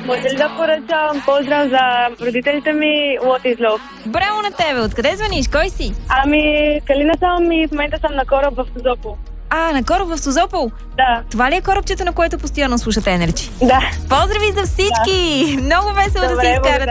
Може ли да поръчам поздрав за родителите ми, What is Love? Браво на тебе! Откъде звъниш? Кой си? Калина съм и в момента съм на кораб в Созопол. На кораб в Созопол? Да. Това ли е корабчето, на което постоянно слушате Енерджи? Да. Поздрави за всички! Да. Много весело да се изкарате.